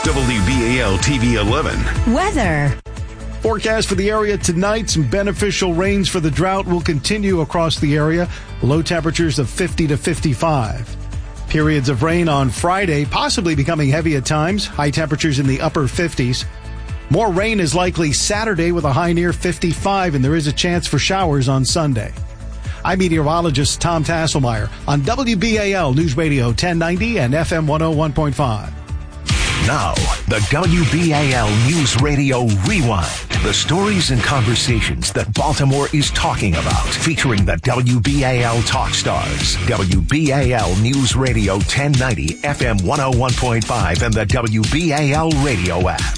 WBAL TV 11. Weather. Forecast for the area tonight. Some beneficial rains for the drought will continue across the area. Low temperatures of 50 to 55. Periods of rain on Friday, possibly becoming heavy at times. High temperatures in the upper 50s. More rain is likely Saturday with a high near 55, and there is a chance for showers on Sunday. I'm meteorologist Tom Tasselmeyer on WBAL News Radio 1090 and FM 101.5. Now, the WBAL News Radio Rewind. The stories and conversations that Baltimore is talking about. Featuring the WBAL Talk Stars. WBAL News Radio 1090, FM 101.5, and the WBAL Radio app.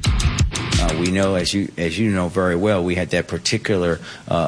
We know, as you know very well, we had that particular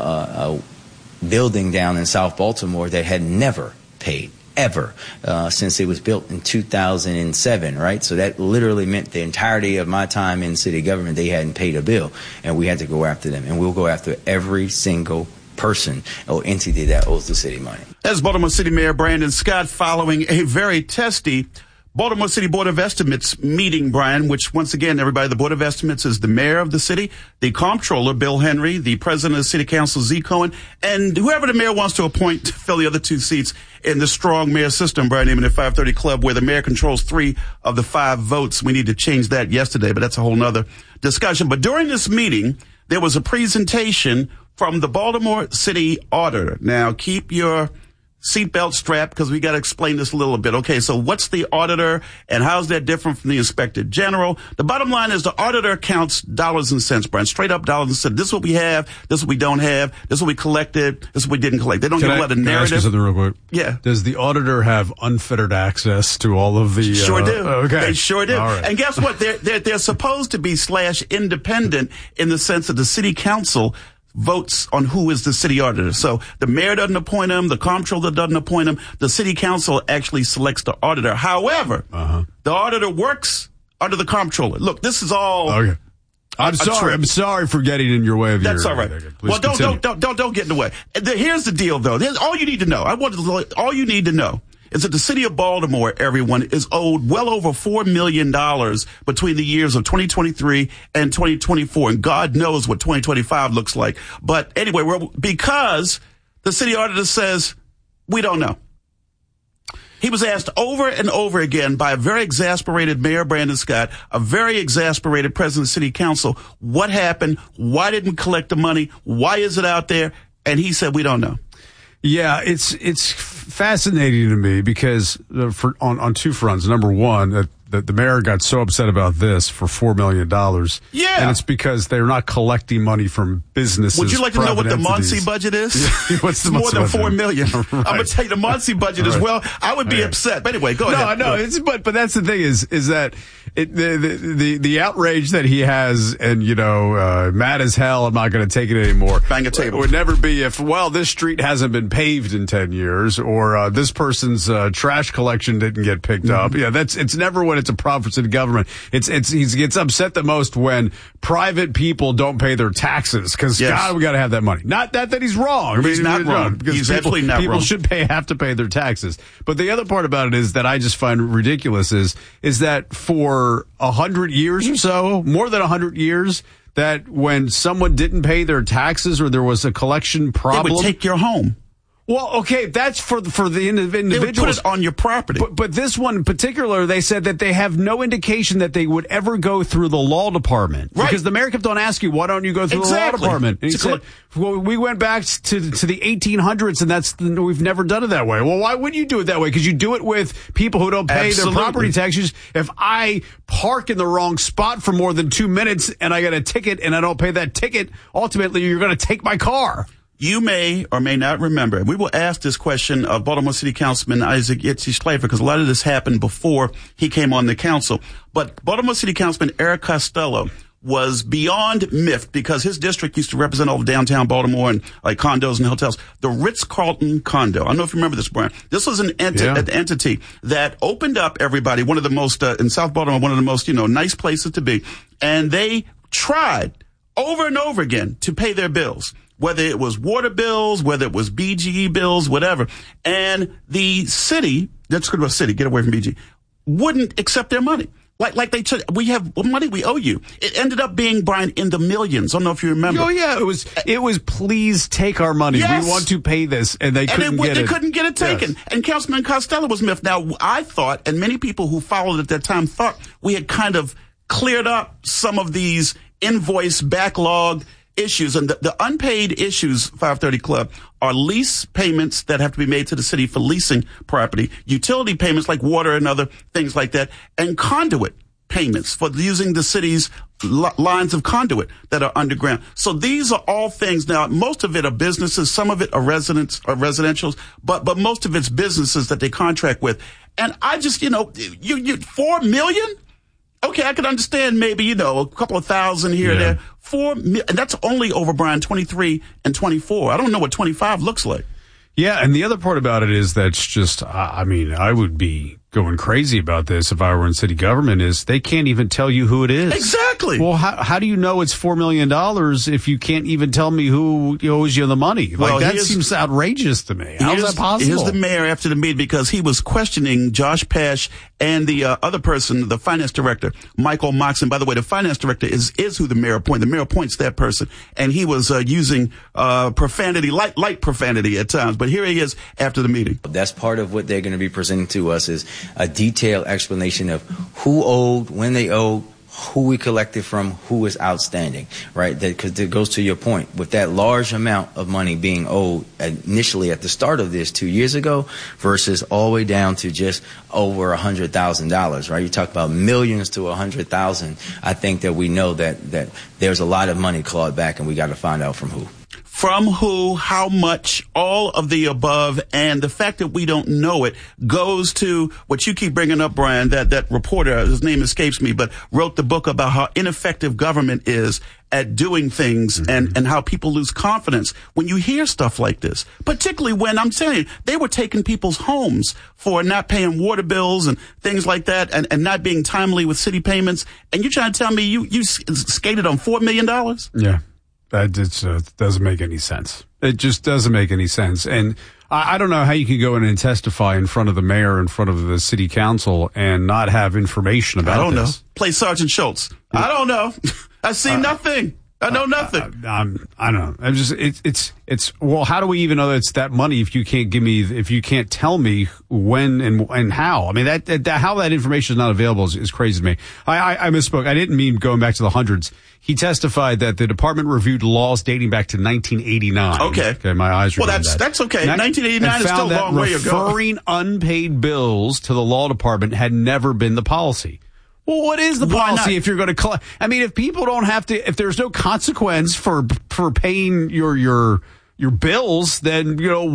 building down in South Baltimore that had never paid. Ever since it was built in 2007, right? So that literally meant the entirety of my time in city government, they hadn't paid a bill, and we had to go after them. And we'll go after every single person or entity that owes the city money. That's Baltimore City Mayor Brandon Scott following a very testy Baltimore City Board of Estimates meeting, Brian, which, once again, everybody, the Board of Estimates is the mayor of the city, the comptroller, Bill Henry, the president of the city council, Z. Cohen, and whoever the mayor wants to appoint to fill the other two seats in the strong mayor system, Brian, even at 530 Club, where the mayor controls 3 of the 5 votes. We need to change that yesterday, but that's a whole nother discussion. But during this meeting, there was a presentation from the Baltimore City Auditor. Now, keep your seatbelt strapped, because we got to explain this a little bit. Okay, so what's the auditor and how's that different from the inspector general? The bottom line is the auditor counts dollars and cents, Brian, straight up dollars and cents. This is what we have, this is what we don't have, this is what we collected, this is what we didn't collect. They don't give a lot of narrative. Can I ask you something real quick? Yeah. Does the auditor have unfettered access to all of the... Sure do. Okay. They sure do. All right. And guess what? They're supposed to be /independent in the sense that the city council votes on who is the city auditor. So the mayor doesn't appoint him, the comptroller doesn't appoint him, the city council actually selects the auditor. However, the auditor works under the comptroller. Look, this is all... Okay. I'm sorry for getting in your way of That's your... all right. Well, don't get in the way. Here's the deal, though. Here's all you need to know. All you need to know is that the city of Baltimore, everyone, is owed well over $4 million between the years of 2023 and 2024. And God knows what 2025 looks like. But anyway, because the city auditor says, we don't know. He was asked over and over again by a very exasperated Mayor Brandon Scott, a very exasperated president of the city council, what happened? Why didn't we collect the money? Why is it out there? And he said, we don't know. Yeah, it's fascinating to me because on 2 fronts. Number one, that the mayor got so upset about this for $4 million. Yeah. And it's because they're not collecting money from businesses. Would you like to know what the entities. Muncie budget is? What's the it's more than $4 million. Right. I'm going to tell you the Muncie budget as well. I would be upset. But anyway, go ahead. No, but that's the thing is that the outrage that he has, and mad as hell, I'm not going to take it anymore. Bang a table. Would never be if this street hasn't been paved in 10 years, or this person's trash collection didn't get picked up. Yeah, it's never when it's a problem for city government. He gets upset the most when private people don't pay their taxes, because God, we got to have that money. Not that he's wrong. He's not wrong. Because he's absolutely not people wrong. should have to pay their taxes. But the other part about it is that I just find ridiculous is that for 100 years or so, more than 100 years, that when someone didn't pay their taxes or there was a collection problem, they would take your home. Well, okay, that's for the individuals. They would put it on your property. But this one in particular, they said that they have no indication that they would ever go through the law department. Right. Because the mayor kept on asking, why don't you go through the law department? And he said, well, we went back to the 1800s, and we've never done it that way. Well, why wouldn't you do it that way? Because you do it with people who don't pay their property taxes. If I park in the wrong spot for more than 2 minutes and I get a ticket and I don't pay that ticket, ultimately you're going to take my car. You may or may not remember. We will ask this question of Baltimore City Councilman Isaac Yetzi-Schlafer, because a lot of this happened before he came on the council. But Baltimore City Councilman Eric Costello was beyond miffed because his district used to represent all of downtown Baltimore and like condos and hotels. The Ritz-Carlton condo. I don't know if you remember this, Brian. This was an entity that opened up everybody. One of the most, in South Baltimore, one of the most, nice places to be. And they tried over and over again to pay their bills, whether it was water bills, whether it was BGE bills, whatever. And the city, let's go to a city, get away from BGE, wouldn't accept their money. Like we have money we owe you. It ended up being, Brian, in the millions. I don't know if you remember. Oh yeah, it was please take our money. Yes. We want to pay this, and they couldn't get it. They couldn't get it taken. Yes. And Councilman Costello was miffed. Now I thought, and many people who followed at that time thought, we had kind of cleared up some of these invoice backlog issues. And the unpaid issues, 530 Club, are lease payments that have to be made to the city for leasing property, utility payments like water and other things like that, and conduit payments for using the city's lines of conduit that are underground. So these are all things. Now, most of it are businesses, some of it are residentials, but most of it's businesses that they contract with. And I just, you $4 million? Okay, I could understand maybe, a couple of thousand here and there. And that's only over, Brian, 23 and 24. I don't know what 25 looks like. Yeah, and the other part about it is that's just, I would be going crazy about this if I were in city government, is they can't even tell you who it is. Exactly. Well, how do you know it's $4 million if you can't even tell me who owes you the money? Like, that seems outrageous to me. How is that possible? Here's the mayor after the meeting, because he was questioning Josh Pash and the other person, the finance director, Michael Moxon. By the way, the finance director is who the mayor appointed. The mayor appoints that person. And he was using profanity, light profanity at times. But here he is after the meeting. That's part of what they're going to be presenting to us, is a detailed explanation of who owed, when they owed, who we collected from, who is outstanding, right? Because it goes to your point. With that large amount of money being owed initially at the start of this 2 years ago versus all the way down to just over $100,000, right? You talk about millions to 100,000. I think that we know that there's a lot of money clawed back, and we got to find out from who. From who, how much, all of the above, and the fact that we don't know it goes to what you keep bringing up, Brian, that reporter, his name escapes me, but wrote the book about how ineffective government is at doing things, and how people lose confidence when you hear stuff like this, particularly when, I'm telling you, they were taking people's homes for not paying water bills and things like that, and not being timely with city payments, and you're trying to tell me you skated on $4 million? Yeah. That doesn't make any sense. It just doesn't make any sense. And I don't know how you can go in and testify in front of the mayor, in front of the city council, and not have information about this. I don't know. Play Sergeant Schultz. I don't know. I see nothing. I know nothing. I don't know. I'm just, it's, well, how do we even know that it's that money if you can't tell me when and how? I mean, how that information is not available is crazy to me. I misspoke. I didn't mean going back to the hundreds. He testified that the department reviewed laws dating back to 1989. Okay. My eyes were well, that's okay. 1989 is still a long way ago. Referring unpaid bills to the law department had never been the policy. Well, what is the policy if you're going to collect? I mean, if people don't have to, if there's no consequence for paying your bills, then,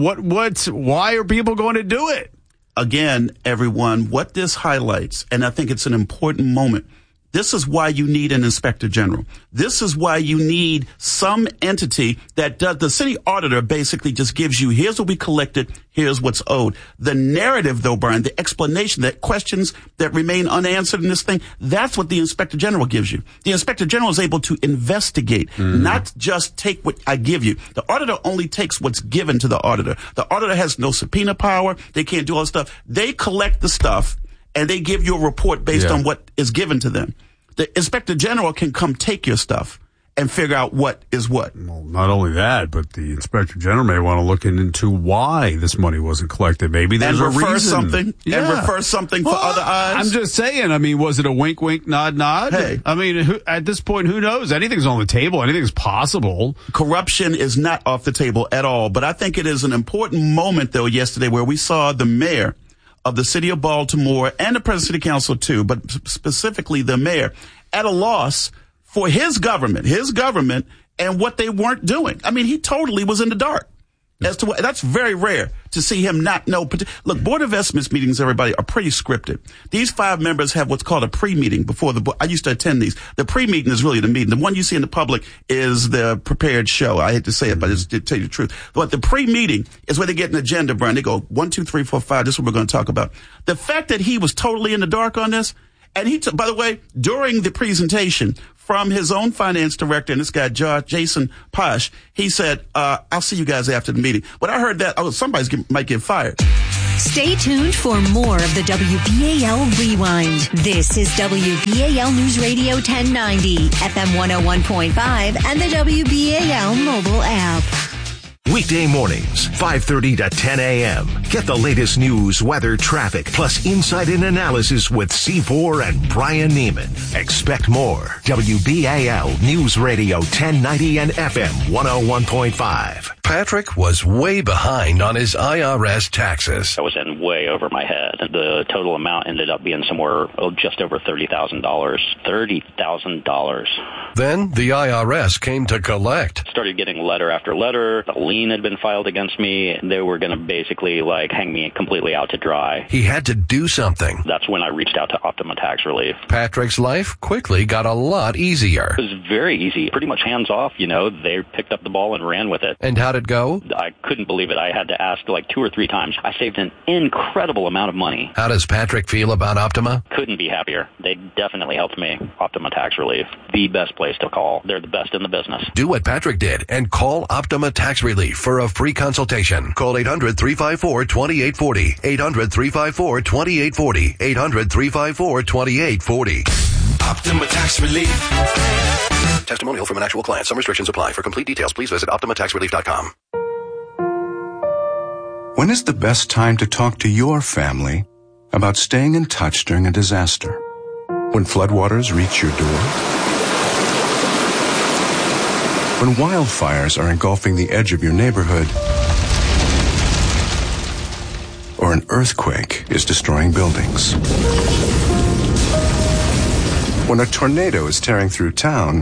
why are people going to do it? Again, everyone, what this highlights, and I think it's an important moment, this is why you need an inspector general. This is why you need some entity that does. The city auditor basically just gives you, here's what we collected, here's what's owed. The narrative, though, Brian, the explanation, that questions that remain unanswered in this thing, that's what the inspector general gives you. The inspector general is able to investigate, not just take what I give you. The auditor only takes what's given to the auditor. The auditor has no subpoena power. They can't do all this stuff. They collect the stuff, and they give you a report based on what is given to them. The inspector general can come take your stuff and figure out what is what. Well, not only that, but the inspector general may want to look into why this money wasn't collected. Maybe there's a reason. And refer something for other eyes. I'm just saying, was it a wink, wink, nod, nod? Hey. At this point, who knows? Anything's on the table. Anything's possible. Corruption is not off the table at all. But I think it is an important moment, though, yesterday where we saw the mayor of the city of Baltimore and the president of the council too, but specifically the mayor, at a loss for his government and what they weren't doing. I mean, he totally was in the dark as to what, that's very rare to see him not know. Look, Board of Estimates meetings, everybody, are pretty scripted. These 5 members have what's called a pre-meeting before I used to attend these. The pre-meeting is really the meeting. The one you see in the public is the prepared show. I hate to say it, but it's to tell you the truth. But the pre-meeting is where they get an agenda, Brian. They go 1, 2, 3, 4, 5. This is what we're going to talk about. The fact that he was totally in the dark on this, and by the way, during the presentation from his own finance director and this guy, Jason Pash, he said, I'll see you guys after the meeting. When I heard that, somebody might get fired. Stay tuned for more of the WBAL Rewind. This is WBAL News Radio 1090, FM 101.5, and the WBAL mobile app. Weekday mornings, 5:30 to 10 a.m. Get the latest news, weather, traffic, plus insight and analysis with C4 and Brian Neiman. Expect more. WBAL News Radio 1090 and FM 101.5. Patrick was way behind on his IRS taxes. I was in way over my head. The total amount ended up being somewhere just over $30,000. $30,000. Then the IRS came to collect. Started getting letter after letter. A lien had been filed against me. They were going to basically hang me completely out to dry. He had to do something. That's when I reached out to Optima Tax Relief. Patrick's life quickly got a lot easier. It was very easy. Pretty much hands off, They picked up the ball and ran with it. And how'd it go? I couldn't believe it. I had to ask 2 or 3 times. I saved an incredible amount of money. How does Patrick feel about Optima? Couldn't be happier. They definitely helped me. Optima Tax Relief. The best place to call. They're the best in the business. Do what Patrick did and call Optima Tax Relief for a free consultation. Call 800-354-2840. 800-354-2840. 800-354-2840. Optima Tax Relief. Testimonial from an actual client. Some restrictions apply. For complete details, please visit OptimaTaxRelief.com. When is the best time to talk to your family about staying in touch during a disaster? When floodwaters reach your door? When wildfires are engulfing the edge of your neighborhood? Or an earthquake is destroying buildings? When a tornado is tearing through town?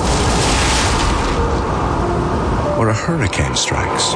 Or a hurricane strikes?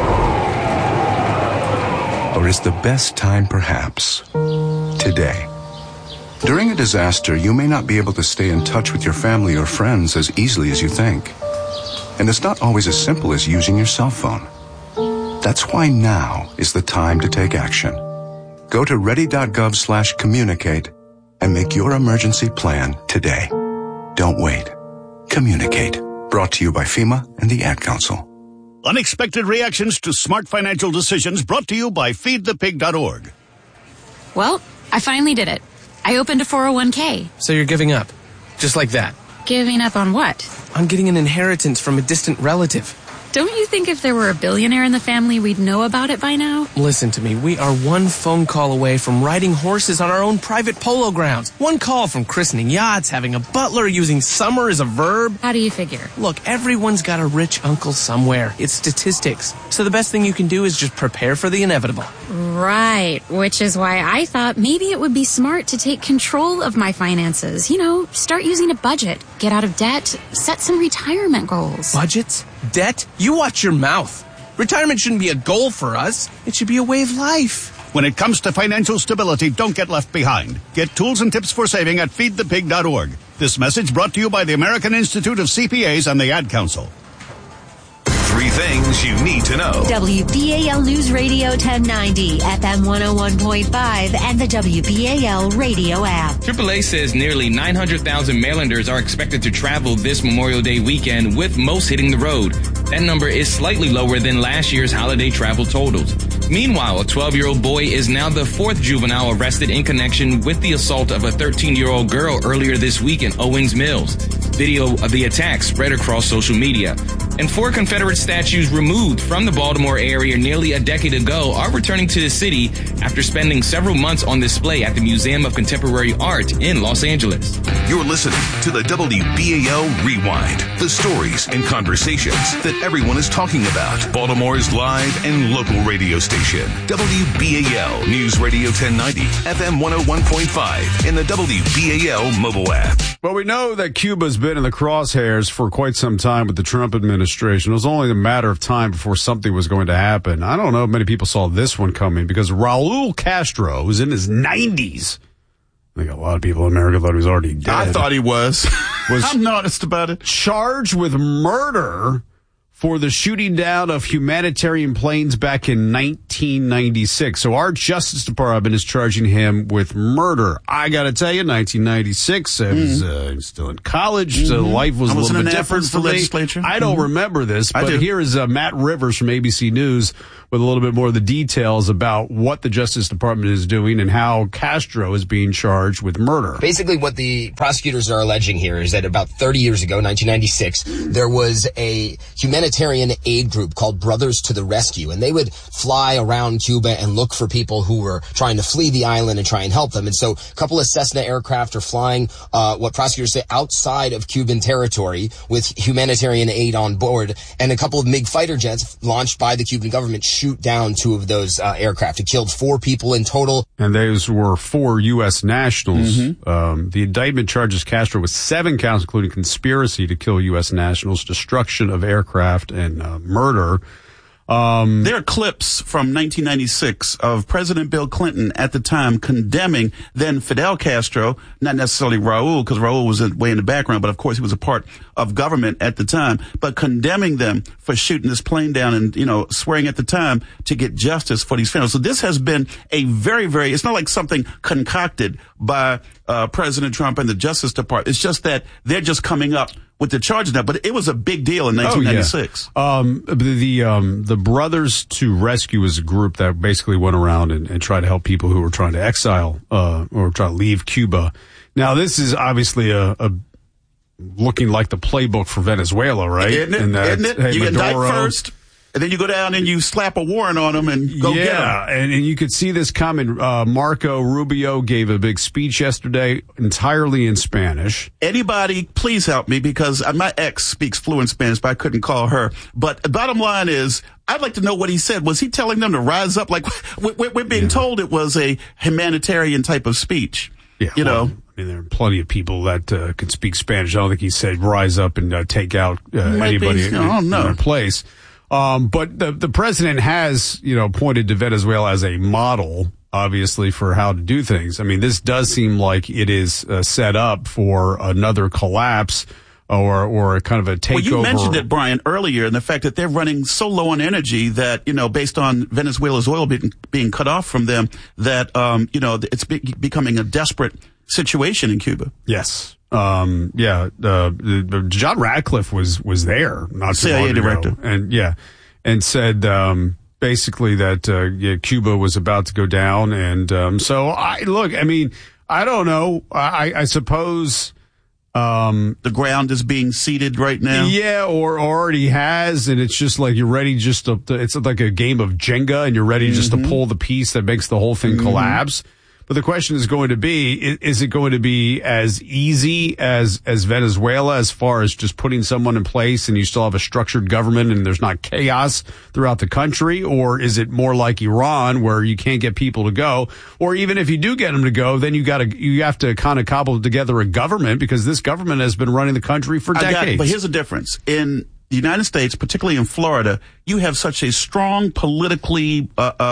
Or is the best time perhaps today? During a disaster, you may not be able to stay in touch with your family or friends as easily as you think. And it's not always as simple as using your cell phone. That's why now is the time to take action. Go to ready.gov/communicate and make your emergency plan today. Don't wait. Communicate. Brought to you by FEMA and the Ad Council. Unexpected reactions to smart financial decisions brought to you by feedthepig.org. Well, I finally did it. I opened a 401k. So you're giving up? Just like that? Giving up on what? On getting an inheritance from a distant relative. Don't you think if there were a billionaire in the family, we'd know about it by now? Listen to me. We are one phone call away from riding horses on our own private polo grounds. One call from christening yachts, having a butler, using summer as a verb. How do you figure? Look, everyone's got a rich uncle somewhere. It's statistics. So the best thing you can do is just prepare for the inevitable. Right. Which is why I thought maybe it would be smart to take control of my finances. Start using a budget, get out of debt, set some retirement goals. Budgets? Debt? You watch your mouth. Retirement shouldn't be a goal for us. It should be a way of life. When it comes to financial stability, don't get left behind. Get tools and tips for saving at feedthepig.org. This message brought to you by the American Institute of CPAs and the Ad Council. 3 things you need to know. WBAL News Radio 1090, FM 101.5, and the WBAL radio app. AAA says nearly 900,000 Marylanders are expected to travel this Memorial Day weekend, with most hitting the road. That number is slightly lower than last year's holiday travel totals. Meanwhile, a 12-year-old boy is now the 4th juvenile arrested in connection with the assault of a 13-year-old girl earlier this week in Owings Mills. Video of the attack spread across social media. And 4 Confederate statues removed from the Baltimore area nearly a decade ago are returning to the city after spending several months on display at the Museum of Contemporary Art in Los Angeles. You're listening to the WBAL Rewind, the stories and conversations that everyone is talking about. Baltimore's live and local radio station, WBAL News Radio 1090, FM 101.5, and the WBAL mobile app. Well, we know that Cuba's been in the crosshairs for quite some time with the Trump administration. It was only a matter of time before something was going to happen. I don't know if many people saw this one coming, because Raul Castro, who's in his 90s, I think a lot of people in America thought he was already dead. I thought he was I'm honest about it. Charged with murder for the shooting down of humanitarian planes back in 1996. So our Justice Department is charging him with murder. I got to tell you, 1996, I was still in college, so life was a little bit different for me. I don't remember this, but here is Matt Rivers from ABC News with a little bit more of the details about what the Justice Department is doing and how Castro is being charged with murder. Basically, what the prosecutors are alleging here is that about 30 years ago, 1996, there was a humanitarian aid group called Brothers to the Rescue, and they would fly around Cuba and look for people who were trying to flee the island and try and help them. And so a couple of Cessna aircraft are flying, what prosecutors say, outside of Cuban territory with humanitarian aid on board, and a couple of MiG fighter jets launched by the Cuban government shoot down two of those aircraft. It killed 4 people in total. And those were 4 U.S. nationals. The indictment charges Castro with 7 counts, including conspiracy to kill U.S. nationals, destruction of aircraft, and murder. There are clips from 1996 of President Bill Clinton at the time condemning then Fidel Castro, not necessarily Raul, because Raul was way in the background, but of course he was a part of government at the time, but condemning them for shooting this plane down and, swearing at the time to get justice for these families. So this has been a very, very, it's not like something concocted by President Trump and the Justice Department. It's just that they're just coming up with the charges now, but it was a big deal in 1996. The Brothers to Rescue is a group that basically went around and tried to help people who were trying to exile or try to leave Cuba. Now, this is obviously a looking like the playbook for Venezuela, right? Isn't it? Isn't it? Hey, you indict first, and then you go down and you slap a warrant on them and go get them. Yeah, and you could see this coming. Marco Rubio gave a big speech yesterday entirely in Spanish. Anybody, please help me, because my ex speaks fluent Spanish, but I couldn't call her. But the bottom line is, I'd like to know what he said. Was he telling them to rise up? Like, we're being told it was a humanitarian type of speech. Yeah, there are plenty of people that can speak Spanish. I don't think he said rise up and take out anybody in their place. But the president has, pointed to Venezuela as a model, obviously, for how to do things. I mean, this does seem like it is set up for another collapse or a kind of a takeover. Well, you mentioned it, Brian, earlier, and the fact that they're running so low on energy that, based on Venezuela's oil being cut off from them, that, it's becoming a desperate situation in Cuba. Yes. John Ratcliffe was there not too long ago, director, and said basically that Cuba was about to go down, and I don't know. I suppose the ground is being seeded right now. Yeah, or already has, and it's just like you're ready it's like a game of Jenga, and you're ready just to pull the piece that makes the whole thing collapse. But the question is going to be, is it going to be as easy as Venezuela as far as just putting someone in place and you still have a structured government and there's not chaos throughout the country? Or is it more like Iran where you can't get people to go? Or even if you do get them to go, then you have to kind of cobble together a government, because this government has been running the country for decades. But here's the difference. In the United States, particularly in Florida, you have such a strong politically,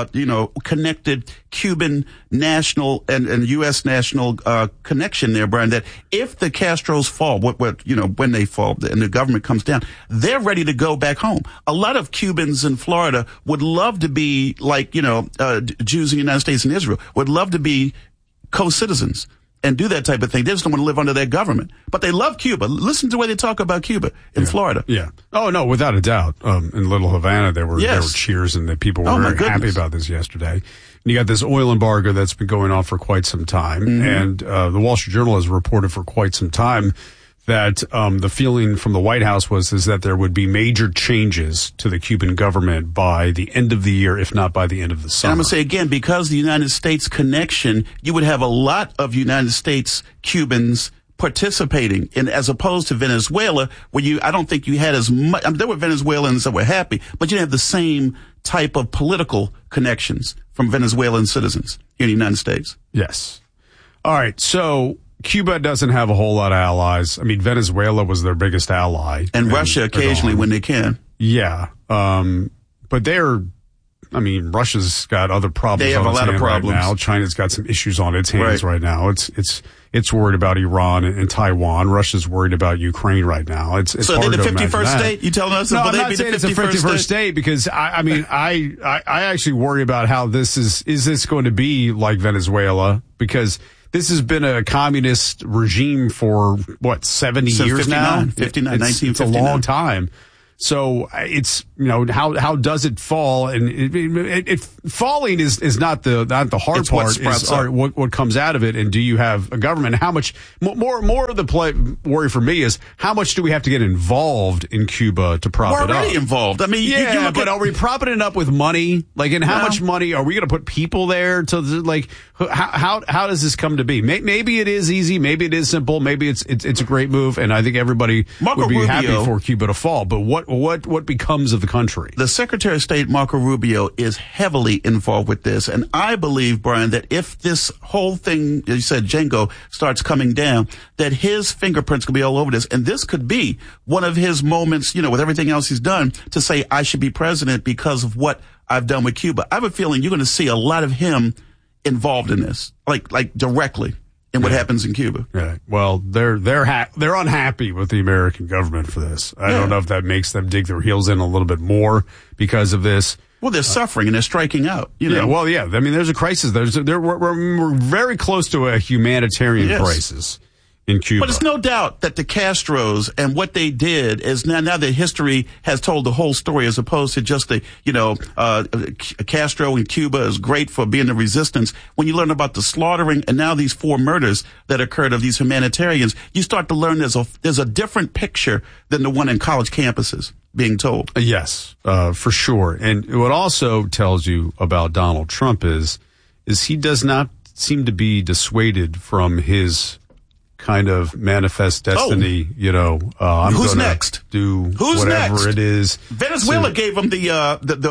connected Cuban national and U.S. national connection there, Brian, that if the Castros fall, when they fall and the government comes down, they're ready to go back home. A lot of Cubans in Florida would love to be like, Jews in the United States and Israel, would love to be co-citizens and do that type of thing. They just don't want to live under their government. But they love Cuba. Listen to the way they talk about Cuba in Florida. Yeah. Oh, no, without a doubt. In Little Havana, there were cheers, and the people were very happy about this yesterday. And you got this oil embargo that's been going on for quite some time. And the Wall Street Journal has reported for quite some time that the feeling from the White House was that there would be major changes to the Cuban government by the end of the year, if not by the end of the summer. And I'm going to say again, because of the United States connection, you would have a lot of United States Cubans participating in, as opposed to Venezuela, where I don't think you had as much. I mean, there were Venezuelans that were happy, but you didn't have the same type of political connections from Venezuelan citizens in the United States. Yes. All right. So Cuba doesn't have a whole lot of allies. I mean, Venezuela was their biggest ally. And Russia occasionally when they can. Yeah. But Russia's got other problems. They have a lot of problems right now. China's got some issues on its hands right now. It's worried about Iran and Taiwan. Russia's worried about Ukraine right now. It's so hard the 51st state? You telling us? No, I'm not saying it's a 51st state, because I actually worry about how this is this going to be like Venezuela, because this has been a communist regime for 70 years now? 1959. It's a long time. So it's, how does it fall? And it falling is not the hard part. It's what comes out of it. And do you have a government? How much more of the worry for me is how much do we have to get involved in Cuba to prop it up? We're already involved. I mean, but are we propping it up with money? Like, and how much money are we going to put people there to, like, how does this come to be? Maybe it is easy. Maybe it is simple. Maybe it's a great move. And I think everybody would be happy for Cuba to fall. But what becomes of the country? The Secretary of State, Marco Rubio, is heavily involved with this. And I believe, Brian, that if this whole thing, as you said, Django, starts coming down, that his fingerprints could be all over this. And this could be one of his moments, with everything else he's done, to say, I should be president because of what I've done with Cuba. I have a feeling you're going to see a lot of him involved in this, like directly. In what happens in Cuba. Right. Well, they're unhappy with the American government for this. I don't know if that makes them dig their heels in a little bit more because of this. Well, they're suffering and they're striking out. Yeah. Well, yeah. I mean, there's a crisis. We're very close to a humanitarian crisis in Cuba. But it's no doubt that the Castros and what they did is now that history has told the whole story as opposed to just Castro in Cuba is great for being the resistance. When you learn about the slaughtering and now these 4 murders that occurred of these humanitarians, you start to learn there's a different picture than the one in college campuses being told. Yes, for sure. And what also tells you about Donald Trump is he does not seem to be dissuaded from his kind of manifest destiny, I'm who's gonna next? Do who's whatever next? It is. Venezuela gave him the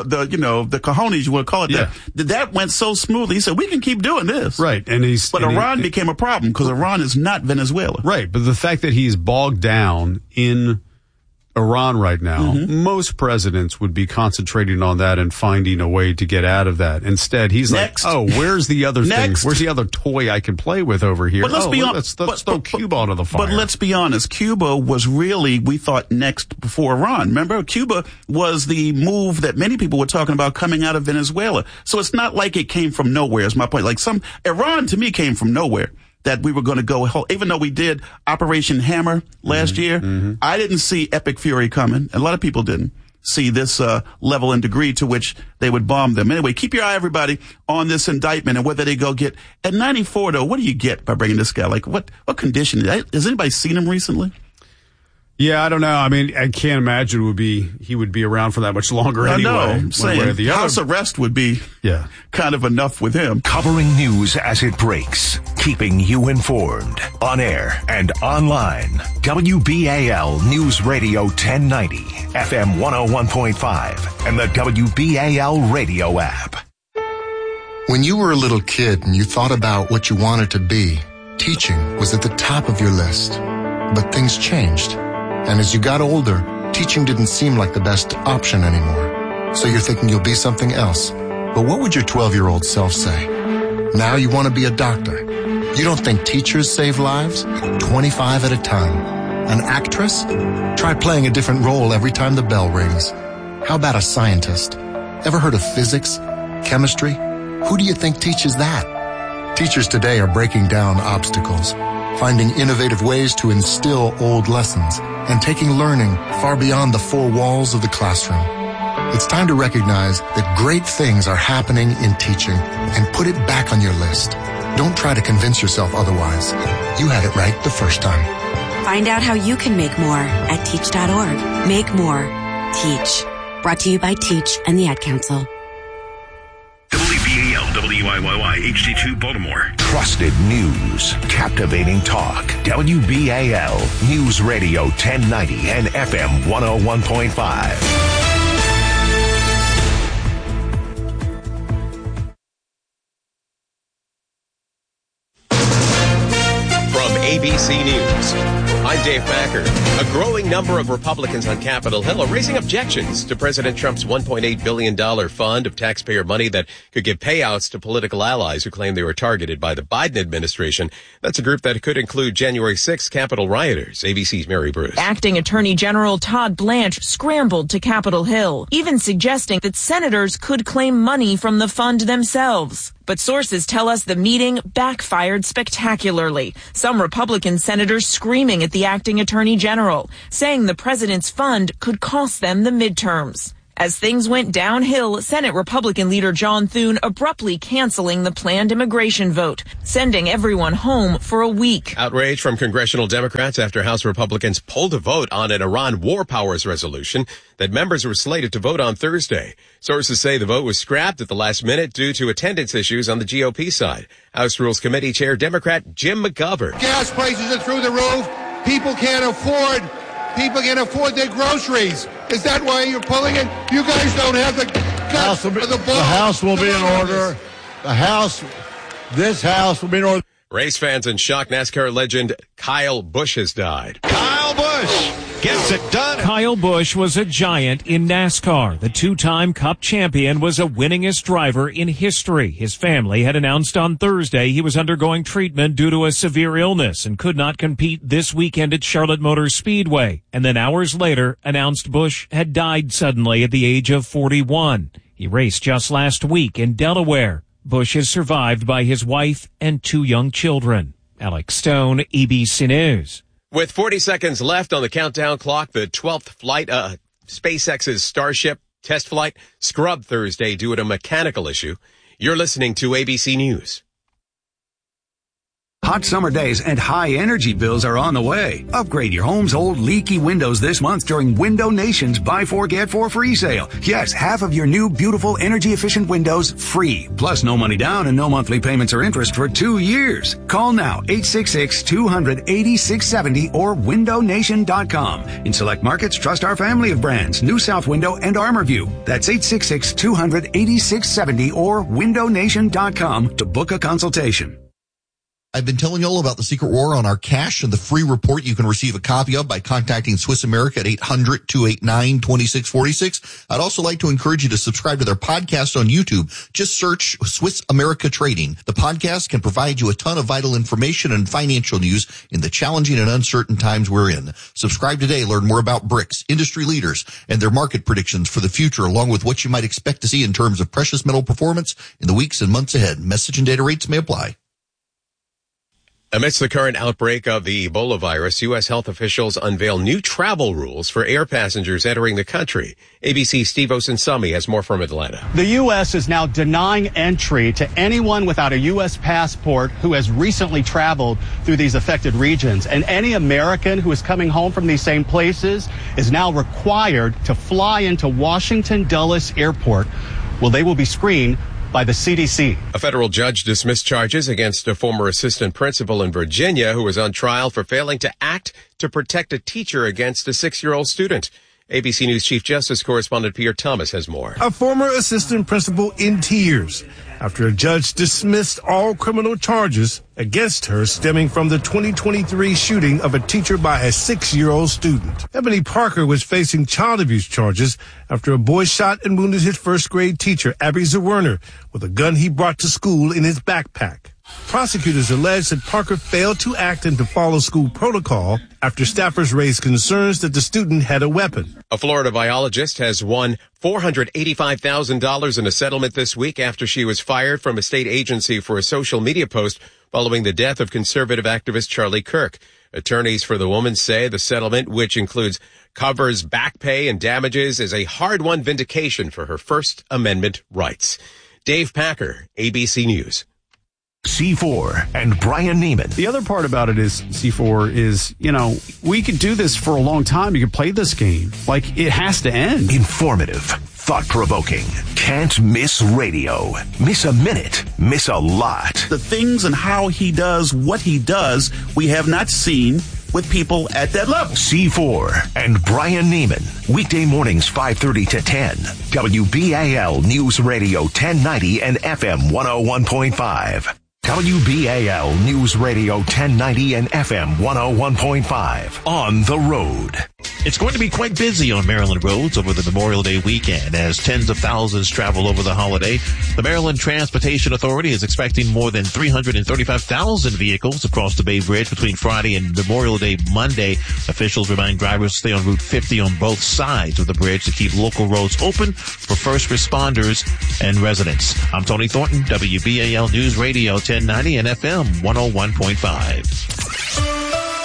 cojones, you want to call it that. That went so smoothly. He said, we can keep doing this. Right. But Iran became a problem because Iran is not Venezuela. Right. But the fact that he's bogged down in Iran right now, most presidents would be concentrating on that and finding a way to get out of that. Instead, he's like, where's the other thing? Where's the other toy I can play with over here? But let's let's throw Cuba onto the fire. But let's be honest, Cuba was really, we thought, next before Iran. Remember, Cuba was the move that many people were talking about coming out of Venezuela. So it's not like it came from nowhere, is my point. Like Iran to me came from nowhere. That we were going to go, even though we did Operation Hammer last year, I didn't see Epic Fury coming. And a lot of people didn't see this level and degree to which they would bomb them. Anyway, keep your eye, everybody, on this indictment and whether they go get. At 94, though, what do you get by bringing this guy? Like, what condition? Has anybody seen him recently? Yeah, I don't know. I mean, I can't imagine he would be around for that much longer anyway. I know. Saying house arrest would be kind of enough with him. Covering news as it breaks, keeping you informed, on air and online. WBAL News Radio 1090, FM 101.5, and the WBAL radio app. When you were a little kid and you thought about what you wanted to be, teaching was at the top of your list. But things changed. And as you got older, teaching didn't seem like the best option anymore. So you're thinking you'll be something else. But what would your 12-year-old self say? Now you want to be a doctor. You don't think teachers save lives? 25 at a time. An actress? Try playing a different role every time the bell rings. How about a scientist? Ever heard of physics? Chemistry? Who do you think teaches that? Teachers today are breaking down obstacles, finding innovative ways to instill old lessons, and taking learning far beyond the 4 walls of the classroom. It's time to recognize that great things are happening in teaching and put it back on your list. Don't try to convince yourself otherwise. You had it right the first time. Find out how you can make more at teach.org. Make more. Teach. Brought to you by Teach and the Ad Council. WBAL, WIYY, HD2 Baltimore. Trusted news, captivating talk. WBAL News Radio 1090 and FM 101.5. ABC News. I'm Dave Packer. A growing number of Republicans on Capitol Hill are raising objections to President Trump's $1.8 billion fund of taxpayer money that could give payouts to political allies who claim they were targeted by the Biden administration. That's a group that could include January 6th Capitol rioters. ABC's Mary Bruce. Acting Attorney General Todd Blanche scrambled to Capitol Hill, even suggesting that senators could claim money from the fund themselves. But sources tell us the meeting backfired spectacularly. Some Republican senators screaming at the acting attorney general, saying the president's fund could cost them the midterms. As things went downhill, Senate Republican leader John Thune abruptly canceling the planned immigration vote, sending everyone home for a week. Outrage from congressional Democrats after House Republicans pulled a vote on an Iran war powers resolution that members were slated to vote on Thursday. Sources say the vote was scrapped at the last minute due to attendance issues on the GOP side. House Rules Committee Chair Democrat Jim McGovern. Gas prices are through the roof. People can't afford their groceries. Is that why you're pulling it? You guys don't have the guts or the balls. The House will be in order. This House will be in order. Race fans in shock. NASCAR legend Kyle Busch has died. Kyle Busch gets it done. Kyle Busch was a giant in NASCAR. The two-time Cup champion was a winningest driver in history. His family had announced on Thursday he was undergoing treatment due to a severe illness and could not compete this weekend at Charlotte Motor Speedway. And then hours later announced Busch had died suddenly at the age of 41. He raced just last week in Delaware. Busch is survived by his wife and 2 young children. Alex Stone, ABC News. With 40 seconds left on the countdown clock, the 12th flight, SpaceX's Starship test flight scrubbed Thursday due to a mechanical issue. You're listening to ABC News. Hot summer days and high energy bills are on the way. Upgrade your home's old leaky windows this month during Window Nation's Buy 4 Get 4 free sale. Yes, half of your new beautiful energy efficient windows free. Plus no money down and no monthly payments or interest for 2 years. Call now 866-200-8670 or windownation.com. In select markets, trust our family of brands, New South Window and ArmorView. That's 866-200-8670 or windownation.com to book a consultation. I've been telling you all about the secret war on our cash and the free report you can receive a copy of by contacting Swiss America at 800-289-2646. I'd also like to encourage you to subscribe to their podcast on YouTube. Just search Swiss America Trading. The podcast can provide you a ton of vital information and financial news in the challenging and uncertain times we're in. Subscribe today. Learn more about BRICS, industry leaders, and their market predictions for the future, along with what you might expect to see in terms of precious metal performance in the weeks and months ahead. Message and data rates may apply. Amidst the current outbreak of the Ebola virus, U.S. health officials unveil new travel rules for air passengers entering the country. ABC's Steve Osunsami has more from Atlanta. The U.S. is now denying entry to anyone without a U.S. passport who has recently traveled through these affected regions. And any American who is coming home from these same places is now required to fly into Washington Dulles Airport. Well, they will be screened by the CDC. A federal judge dismissed charges against a former assistant principal in Virginia who was on trial for failing to act to protect a teacher against a 6-year-old student. ABC News Chief Justice correspondent Pierre Thomas has more. A former assistant principal in tears after a judge dismissed all criminal charges against her stemming from the 2023 shooting of a teacher by a 6-year-old student. Ebony Parker was facing child abuse charges after a boy shot and wounded his first-grade teacher, Abby Zerwerner, with a gun he brought to school in his backpack. Prosecutors allege that Parker failed to act and to follow school protocol after staffers raised concerns that the student had a weapon. A Florida biologist has won $485,000 in a settlement this week after she was fired from a state agency for a social media post following the death of conservative activist Charlie Kirk. Attorneys for the woman say the settlement, which covers back pay and damages, is a hard-won vindication for her First Amendment rights. Dave Packer, ABC News. C4 and Brian Neiman. The other part about it is, C4 is, we could do this for a long time. You could play this game. It has to end. Informative, thought-provoking, can't miss radio. Miss a minute, miss a lot. The things and how he does what he does, we have not seen with people at that level. C4 and Brian Neiman. Weekday mornings 5:30 to 10. WBAL News Radio 1090 and FM 101.5. WBAL News Radio 1090 and FM 101.5. On the road. It's going to be quite busy on Maryland roads over the Memorial Day weekend as tens of thousands travel over the holiday. The Maryland Transportation Authority is expecting more than 335,000 vehicles across the Bay Bridge between Friday and Memorial Day Monday. Officials remind drivers to stay on Route 50 on both sides of the bridge to keep local roads open for first responders and residents. I'm Tony Thornton, WBAL News Radio 1090 and FM 101.5.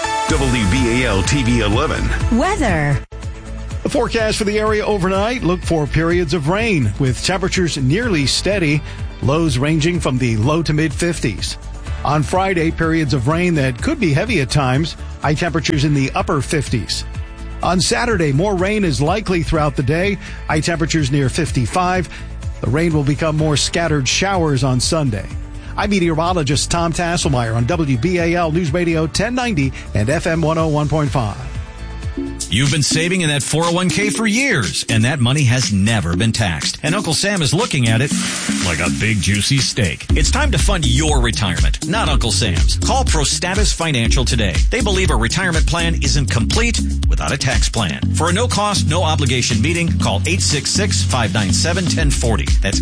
WBAL TV 11. Weather. The forecast for the area overnight, look for periods of rain with temperatures nearly steady, lows ranging from the low to mid-50s. On Friday, periods of rain that could be heavy at times, high temperatures in the upper 50s. On Saturday, more rain is likely throughout the day, high temperatures near 55. The rain will become more scattered showers on Sunday. I'm meteorologist Tom Tasselmeyer on WBAL News Radio 1090 and FM 101.5. You've been saving in that 401k for years, and that money has never been taxed. And Uncle Sam is looking at it like a big juicy steak. It's time to fund your retirement, not Uncle Sam's. Call Prostatus Financial today. They believe a retirement plan isn't complete without a tax plan. For a no-cost, no-obligation meeting, call 866-597-1040. That's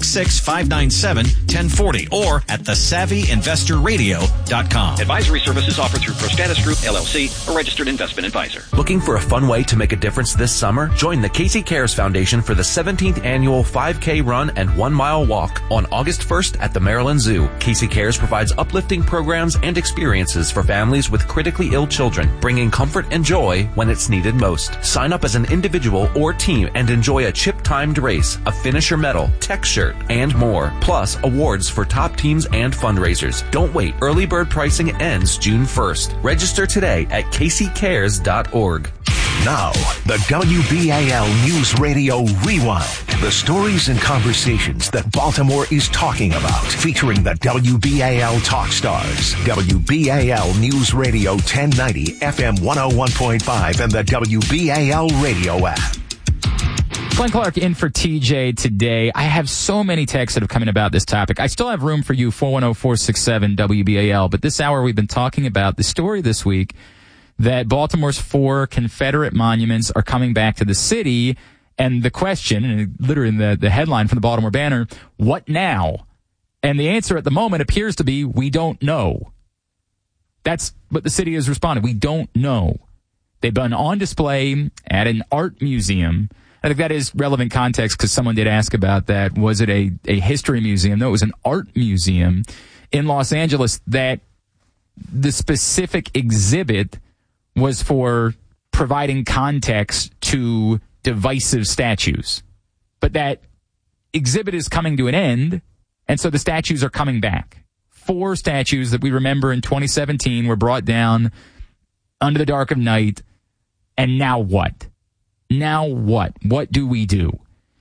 866-597-1040 or at thesavvyinvestorradio.com. Advisory services offered through Prostatus Group, LLC, a registered investment advisor. Looking for a fun way to make a difference this summer? Join the Casey Cares Foundation for the 17th annual 5K run and 1 mile walk on August 1st at the Maryland Zoo. Casey Cares provides uplifting programs and experiences for families with critically ill children, bringing comfort and joy when it's needed most. Sign up as an individual or team and enjoy a chip-timed race, a finisher medal, tech shirt, and more. Plus, awards for top teams and fundraisers. Don't wait. Early bird pricing ends June 1st. Register today at caseycares.org. Now, the WBAL News Radio Rewind. The stories and conversations that Baltimore is talking about. Featuring the WBAL Talk Stars. WBAL News Radio 1090, FM 101.5, and the WBAL Radio app. Glenn Clark in for TJ today. I have so many texts that have come in about this topic. I still have room for you, 410-467-WBAL. But this hour we've been talking about the story this week that Baltimore's 4 Confederate monuments are coming back to the city. And the question, and literally in the headline from the Baltimore Banner, what now? And the answer at the moment appears to be, we don't know. That's what the city has responded. We don't know. They've been on display at an art museum. I think that is relevant context because someone did ask about that. Was it a history museum? No, it was an art museum in Los Angeles that the specific exhibit was for providing context to divisive statues. But that exhibit is coming to an end, and so the statues are coming back. 4 statues that we remember in 2017 were brought down under the dark of night, and now what? Now what? What do we do?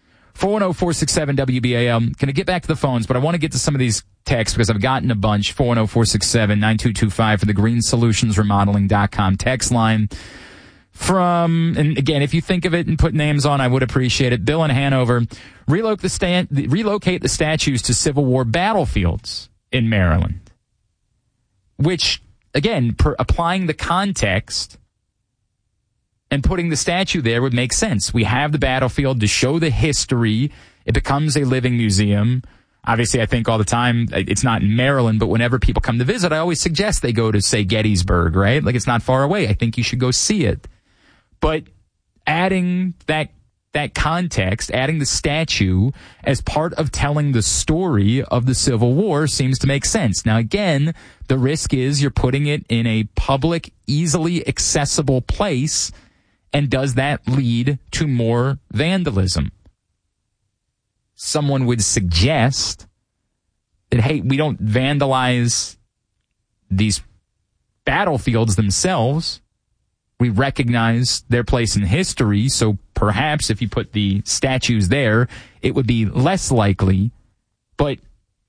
410-467-WBAL. I'm going to get back to the phones, but I want to get to some of these texts because I've gotten a bunch. 410-467-9225 for the greensolutionsremodeling.com text line. And again, if you think of it and put names on, I would appreciate it. Bill in Hanover, relocate the statues to Civil War battlefields in Maryland. Which, again, applying the context and putting the statue there would make sense. We have the battlefield to show the history. It becomes a living museum. Obviously, I think all the time, it's not in Maryland, but whenever people come to visit, I always suggest they go to, say, Gettysburg, right? Like, it's not far away. I think you should go see it. But adding that context, adding the statue as part of telling the story of the Civil War seems to make sense. Now, again, the risk is you're putting it in a public, easily accessible place. And does that lead to more vandalism? Someone would suggest that, hey, we don't vandalize these battlefields themselves. We recognize their place in history, so perhaps if you put the statues there, it would be less likely. But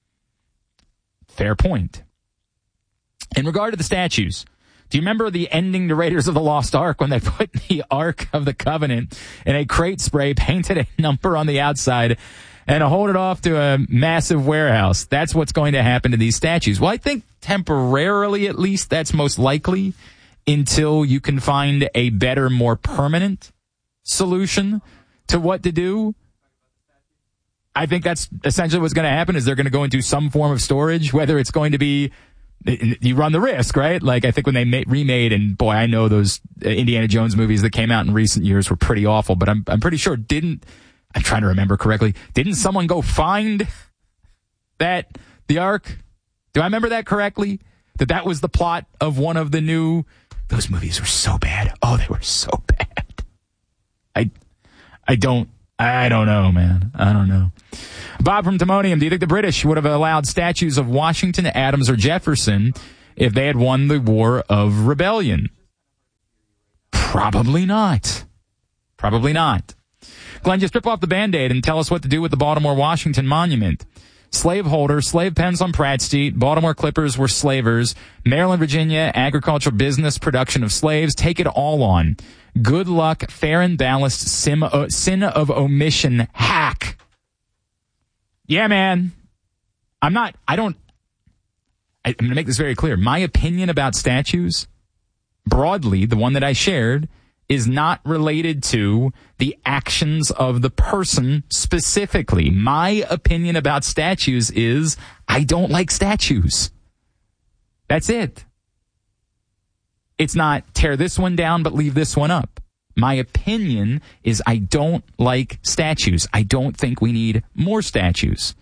fair point. In regard to the statues, do you remember the ending to Raiders of the Lost Ark when they put the Ark of the Covenant in a crate spray, painted a number on the outside, and hold it off to a massive warehouse? That's what's going to happen to these statues. Well, I think temporarily, at least, that's most likely. until you can find a better, more permanent solution to what to do. I think that's essentially what's going to happen is they're going to go into some form of storage, whether it's going to be, you run the risk, right? Like I think when they remade, and boy, I know those Indiana Jones movies that came out in recent years were pretty awful, but I'm pretty sure I'm trying to remember correctly, didn't someone go find the Ark? Do I remember that correctly? That was the plot of one of the new, those movies were so bad. Oh, they were so bad. I don't know, man. I don't know. Bob from Timonium, do you think the British would have allowed statues of Washington, Adams, or Jefferson if they had won the War of Rebellion? Probably not. Probably not. Glenn, just rip off the Band-Aid and tell us what to do with the Baltimore-Washington Monument. Slaveholder, slave pens on Pratt Street, Baltimore Clippers were slavers, Maryland, Virginia, agricultural business, production of slaves, take it all on. Good luck, fair and balanced, sin of omission, hack. Yeah, man. I'm going to make this very clear. My opinion about statues, broadly, the one that I shared, is not related to the actions of the person specifically. My opinion about statues is I don't like statues. That's it. It's not tear this one down but leave this one up. My opinion is I don't like statues. I don't think we need more statues.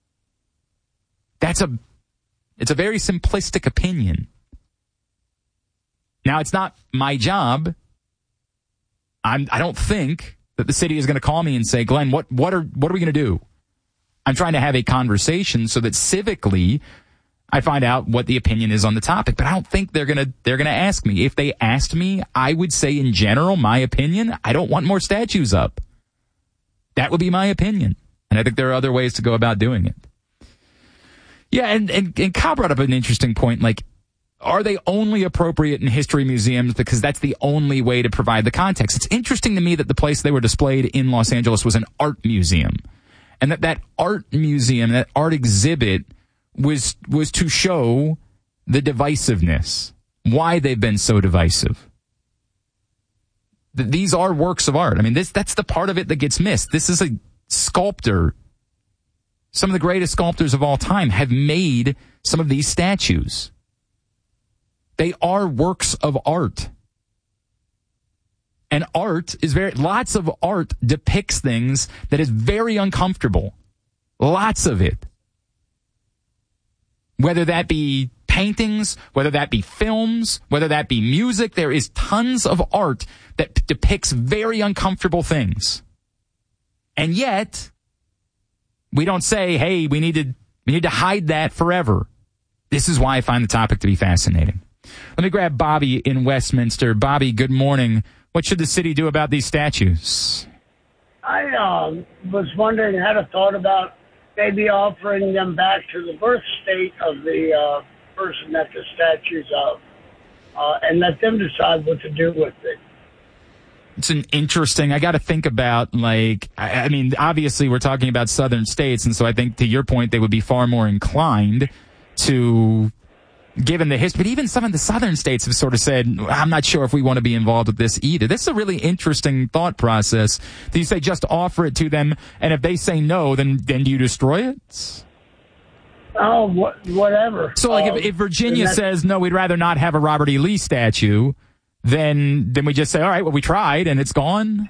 It's a very simplistic opinion. Now, it's not my job. I don't think that the city is going to call me and say, Glenn, what are we going to do? I'm trying to have a conversation so that civically I find out what the opinion is on the topic. But I don't think they're going to ask me. If they asked me, I would say in general, my opinion, I don't want more statues up. That would be my opinion. And I think there are other ways to go about doing it. Yeah, and Kyle brought up an interesting point, like, are they only appropriate in history museums because that's the only way to provide the context? It's interesting to me that the place they were displayed in Los Angeles was an art museum. And that art museum, that art exhibit was to show the divisiveness, why they've been so divisive. These are works of art. I mean, that's the part of it that gets missed. This is a sculptor. Some of the greatest sculptors of all time have made some of these statues. They are works of art. And art is lots of art depicts things that is very uncomfortable. Lots of it. Whether that be paintings, whether that be films, whether that be music, there is tons of art that depicts very uncomfortable things. And yet, we don't say, hey, we need to hide that forever. This is why I find the topic to be fascinating. Let me grab Bobby in Westminster. Bobby, good morning. What should the city do about these statues? I was wondering, had a thought about maybe offering them back to the birth state of the person that the statue's of, and let them decide what to do with it. It's an interesting, I got to think about, like, I mean, obviously we're talking about southern states, and so I think to your point, they would be far more inclined to, given the history, but even some of the southern states have sort of said, I'm not sure if we want to be involved with this either. This is a really interesting thought process. Do you say just offer it to them, and if they say no, then do you destroy it? Oh, whatever. So, like, if Virginia says, no, we'd rather not have a Robert E. Lee statue, then we just say, all right, well, we tried, and it's gone?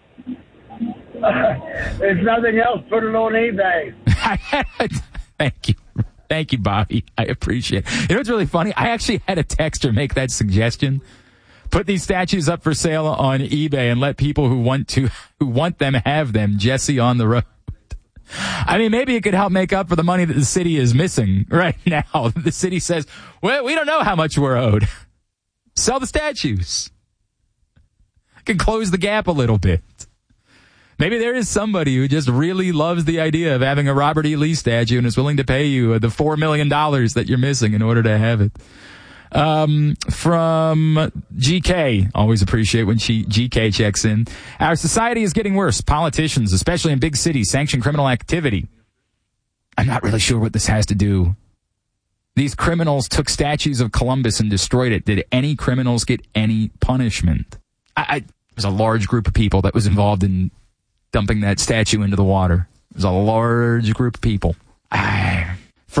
There's nothing else. Put it on eBay. Thank you. Thank you, Bobby. I appreciate it. You know what's really funny? I actually had a texter make that suggestion. Put these statues up for sale on eBay and let people who want them have them. Jesse on the road. I mean, maybe it could help make up for the money that the city is missing right now. The city says, well, we don't know how much we're owed. Sell the statues. Can close the gap a little bit. Maybe there is somebody who just really loves the idea of having a Robert E. Lee statue and is willing to pay you the $4 million that you're missing in order to have it. From GK, always appreciate when GK checks in. Our society is getting worse. Politicians, especially in big cities, sanction criminal activity. I'm not really sure what this has to do These criminals took statues of Columbus and destroyed it. Did any criminals get any punishment? There's a large group of people that was involved in dumping that statue into the water. There's a large group of people. It's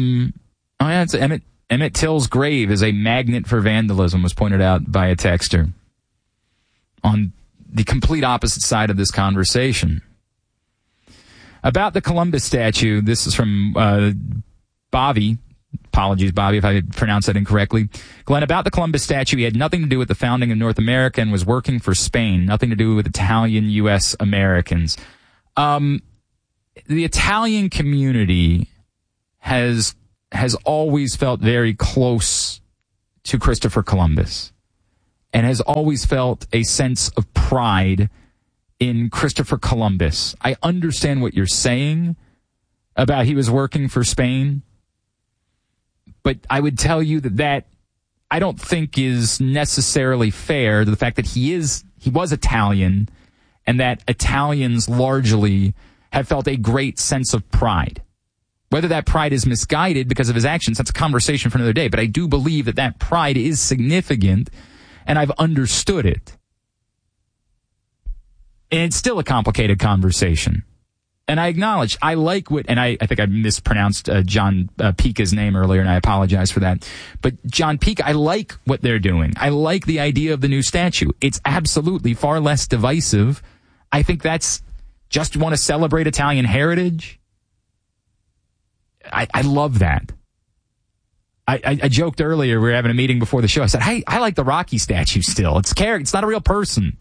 Emmett Till's grave is a magnet for vandalism, was pointed out by a texter on the complete opposite side of this conversation. About the Columbus statue, this is from Bobby. Apologies, Bobby, if I pronounced that incorrectly. Glenn, about the Columbus statue, he had nothing to do with the founding of North America and was working for Spain. Nothing to do with Italian U.S. Americans. The Italian community has always felt very close to Christopher Columbus and has always felt a sense of pride in Christopher Columbus. I understand what you're saying about he was working for Spain, but I would tell you that I don't think is necessarily fair to the fact that he was Italian and that Italians largely have felt a great sense of pride. Whether that pride is misguided because of his actions, that's a conversation for another day, but I do believe that pride is significant, and I've understood it. And it's still a complicated conversation. And I acknowledge, I like what, and I think I mispronounced John Pica's name earlier, and I apologize for that. But John Pica, I like what they're doing. I like the idea of the new statue. It's absolutely far less divisive. I think that's just want to celebrate Italian heritage. I love that. I joked earlier, we were having a meeting before the show. I said, hey, I like the Rocky statue still. It's not a real person.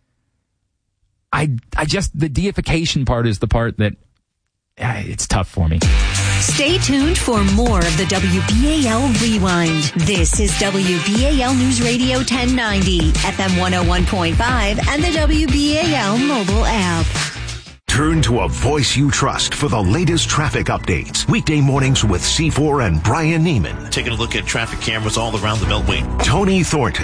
The deification part is the part that it's tough for me. Stay tuned for more of the WBAL Rewind. This is WBAL News Radio 1090, FM 101.5, and the WBAL mobile app. Turn to a voice you trust for the latest traffic updates. Weekday mornings with C4 and Brian Neiman. Taking a look at traffic cameras all around the Beltway. Tony Thornton,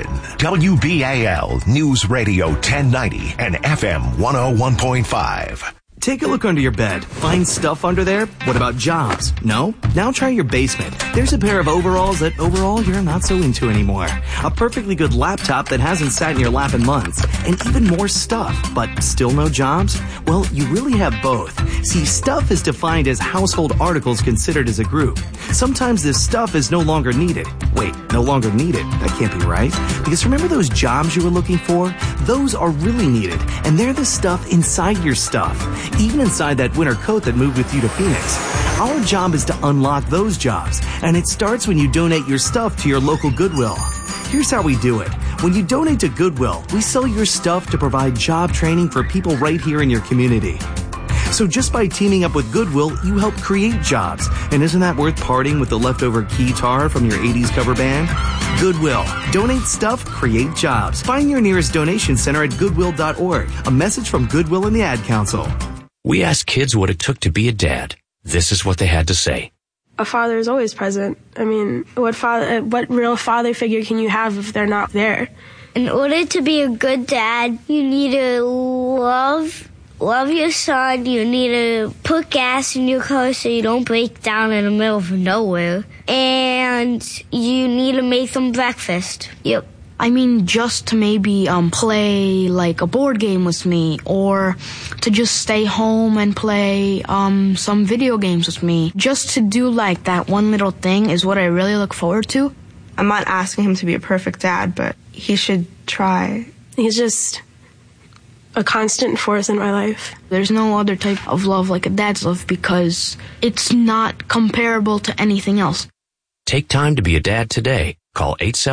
WBAL News Radio 1090 and FM 101.5. Take a look under your bed. Find stuff under there? What about jobs? No? Now try your basement. There's a pair of overalls that overall you're not so into anymore. A perfectly good laptop that hasn't sat in your lap in months. And even more stuff, but still no jobs? Well, you really have both. See, stuff is defined as household articles considered as a group. Sometimes this stuff is no longer needed. Wait, no longer needed? That can't be right. Because remember those jobs you were looking for? Those are really needed. And they're the stuff inside your stuff. Even inside that winter coat that moved with you to Phoenix. Our job is to unlock those jobs, and it starts when you donate your stuff to your local Goodwill. Here's how we do it. When you donate to Goodwill, we sell your stuff to provide job training for people right here in your community. So just by teaming up with Goodwill, you help create jobs. And isn't that worth parting with the leftover keytar from your 80s cover band? Goodwill. Donate stuff, create jobs. Find your nearest donation center at goodwill.org. A message from Goodwill and the Ad Council. We asked kids what it took to be a dad. This is what they had to say. A father is always present. I mean, what real father figure can you have if they're not there? In order to be a good dad, you need to love your son. You need to put gas in your car so you don't break down in the middle of nowhere. And you need to make them breakfast. Yep. I mean, just to maybe play like a board game with me, or to just stay home and play some video games with me. Just to do like that one little thing is what I really look forward to. I'm not asking him to be a perfect dad, but he should try. He's just a constant force in my life. There's no other type of love like a dad's love because it's not comparable to anything else. Take time to be a dad today. Call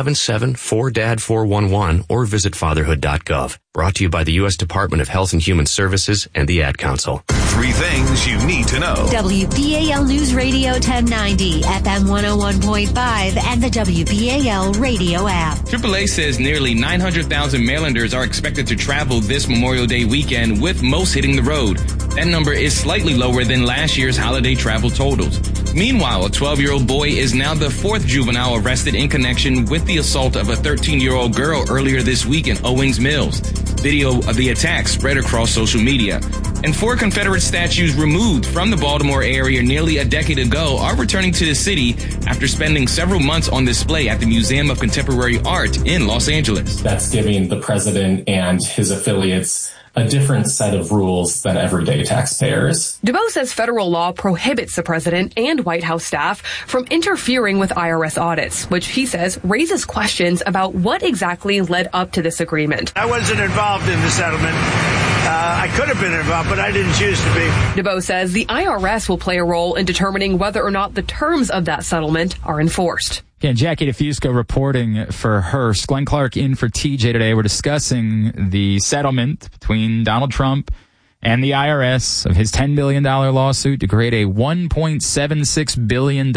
877-4DAD-411 or visit fatherhood.gov. Brought to you by the U.S. Department of Health and Human Services and the Ad Council. 3 things you need to know. WBAL News Radio 1090, FM 101.5, and the WBAL radio app. AAA says nearly 900,000 Marylanders are expected to travel this Memorial Day weekend, with most hitting the road. That number is slightly lower than last year's holiday travel totals. Meanwhile, a 12-year-old boy is now the 4th juvenile arrested in connection with the assault of a 13-year-old girl earlier this week in Owings Mills. Video of the attack spread across social media. And 4 Confederate statues removed from the Baltimore area nearly a decade ago are returning to the city after spending several months on display at the Museum of Contemporary Art in Los Angeles. That's giving the president and his affiliates a different set of rules than everyday taxpayers. DeBow says federal law prohibits the president and White House staff from interfering with IRS audits, which he says raises questions about what exactly led up to this agreement. I wasn't involved in the settlement. I could have been involved, but I didn't choose to be. DeBow says the IRS will play a role in determining whether or not the terms of that settlement are enforced. Again, Jackie DeFusco reporting for Hearst. Glenn Clark in for TJ today. We're discussing the settlement between Donald Trump and the IRS of his $10 billion lawsuit to create a $1.76 billion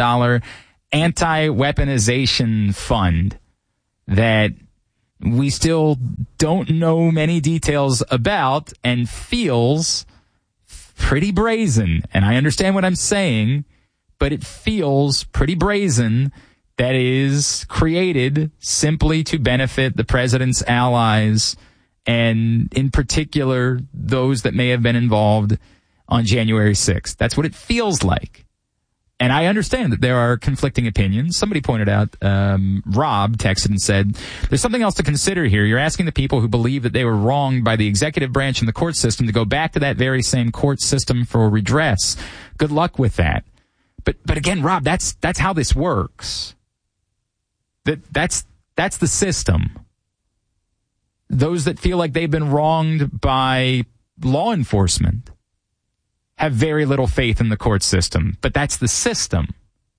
anti-weaponization fund that we still don't know many details about and feels pretty brazen. And I understand what I'm saying, but it feels pretty brazen that is created simply to benefit the president's allies and in particular those that may have been involved on January 6th. That's what it feels like. And I understand that there are conflicting opinions. Somebody pointed out, Rob texted and said, there's something else to consider here. You're asking the people who believe that they were wronged by the executive branch and the court system to go back to that very same court system for redress. Good luck with that. But again, Rob, that's how this works. That's the system. Those that feel like they've been wronged by law enforcement have very little faith in the court system, but that's the system.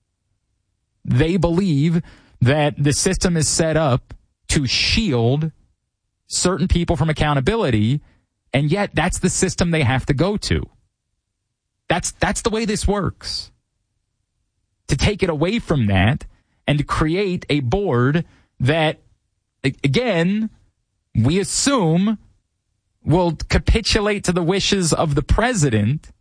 They believe that the system is set up to shield certain people from accountability, and yet that's the system they have to go to. That's the way this works. To take it away from that and to create a board that, again, we assume will capitulate to the wishes of the president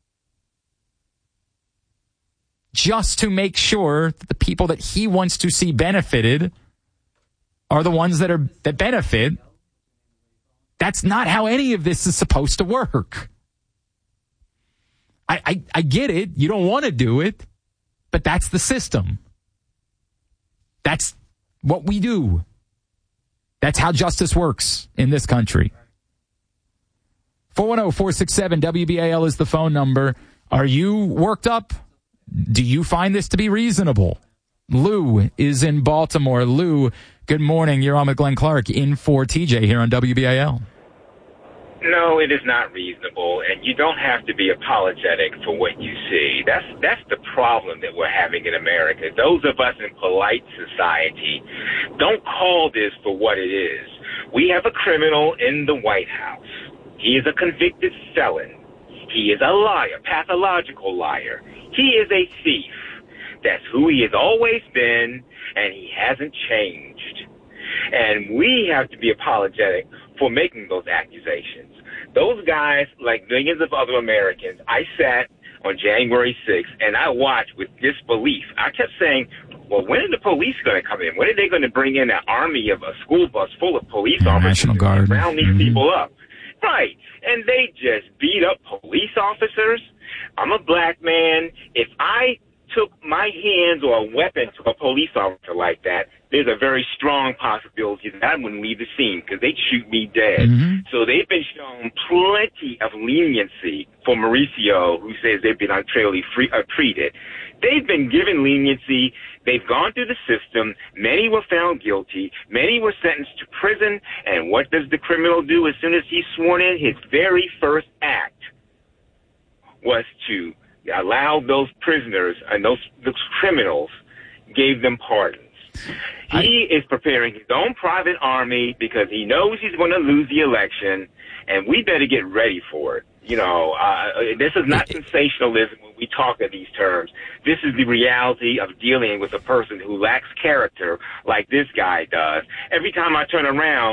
just to make sure that the people that he wants to see benefited are the ones that benefit. That's not how any of this is supposed to work. I get it. You don't want to do it, but that's the system. That's what we do. That's how justice works in this country. 410-467-WBAL is the phone number. Are you worked up? Do you find this to be reasonable? Lou is in Baltimore. Lou, good morning. You're on with Glenn Clark in for TJ here on WBAL. No, it is not reasonable, and you don't have to be apologetic for what you see. That's the problem that we're having in America. Those of us in polite society don't call this for what it is. We have a criminal in the White House. He is a convicted felon. He is a liar, pathological liar. He is a thief. That's who he has always been, and he hasn't changed. And we have to be apologetic for making those accusations. Those guys, like millions of other Americans, I sat on January 6th, and I watched with disbelief. I kept saying, well, when are the police going to come in? When are they going to bring in an army of a school bus full of police officers National Guard. round these people up? Right. And they just beat up police officers. I'm a black man. If I took my hands or a weapon to a police officer like that, there's a very strong possibility that I wouldn't leave the scene because they'd shoot me dead. Mm-hmm. So they've been shown plenty of leniency for Mauricio, who says they've been unfairly treated. They've been given leniency. They've gone through the system. Many were found guilty. Many were sentenced to prison. And what does the criminal do as soon as he's sworn in? His very first act was to allow those prisoners and those criminals, gave them pardons. He is preparing his own private army because he knows he's going to lose the election, and we better get ready for it. You know, this is not sensationalism when we talk of these terms. This is the reality of dealing with a person who lacks character like this guy does. Every time I turn around,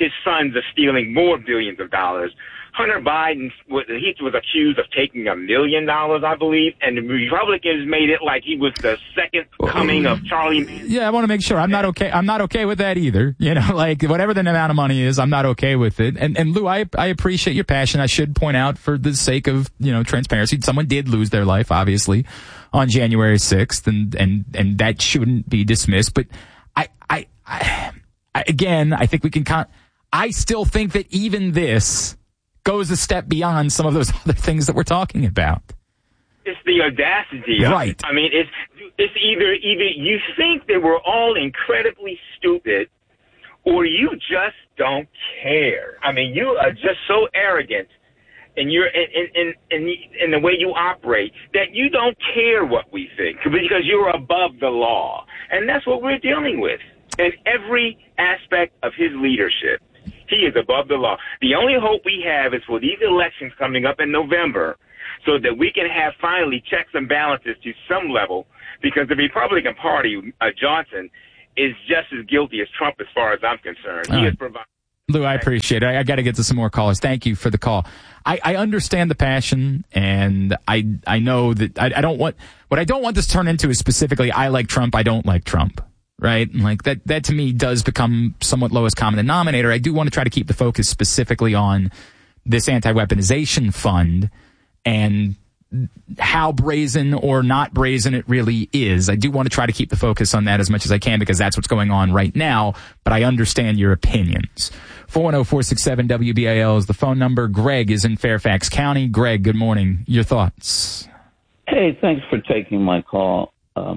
his sons are stealing more billions of dollars. Hunter Biden was accused of taking $1 million, I believe, and the Republicans made it like he was the second coming of Charlie Manson. Yeah, I want to make sure. I'm not okay with that either. You know, like whatever the amount of money is, I'm not okay with it. And Lou, I appreciate your passion. I should point out, for the sake of, you know, transparency, someone did lose their life, obviously, on January 6th, and that shouldn't be dismissed. But I again, I think we can I still think that even this goes a step beyond some of those other things that we're talking about. It's the audacity of it. I mean, it's either you think that we're all incredibly stupid, or you just don't care. I mean, you are just so arrogant in your in the way you operate that you don't care what we think because you're above the law, and that's what we're dealing with in every aspect of his leadership. He is above the law. The only hope we have is for these elections coming up in November so that we can have finally checks and balances to some level, because the Republican Party, Johnson, is just as guilty as Trump as far as I'm concerned. He is providing. Lou, I appreciate it. I got to get to some more callers. Thank you for the call. I understand the passion, and I know that I don't want what I don't want this to turn into is specifically I like Trump, I don't like Trump. Right? Like that to me does become somewhat lowest common denominator. I do want to try to keep the focus specifically on this anti-weaponization fund and how brazen or not brazen it really is. I do want to try to keep the focus on that as much as I can, because that's what's going on right now, but I understand your opinions. 410-467-WBAL is the phone number. Greg is in Fairfax County. Greg, good morning. Your thoughts? Hey, thanks for taking my call.